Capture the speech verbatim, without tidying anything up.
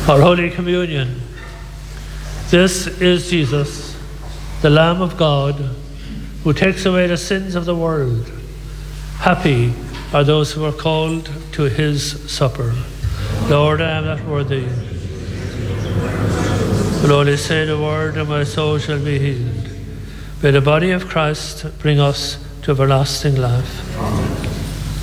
Our Holy Communion. This is Jesus, the Lamb of God, who takes away the sins of the world. Happy are those who are called to his supper. Lord, I am not worthy, but only say the word, and my soul shall be healed. May the body of Christ bring us to everlasting life.